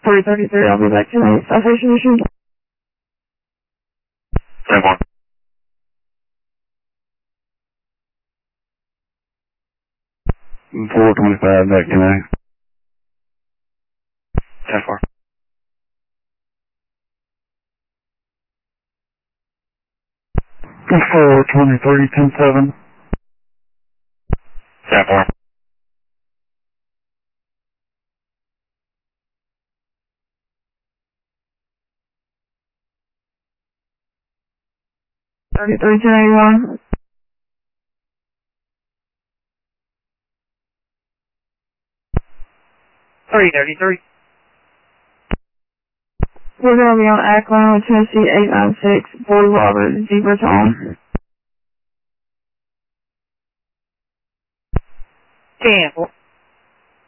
4033, I'll be back tonight. Citation issued. 10-4. 425 back tonight. 10-4. 423, 10-7. 10-4. 33-1081. We're going to be on Ackline with Tennessee 896, Boy Robert, Zebra Tom. 10-4.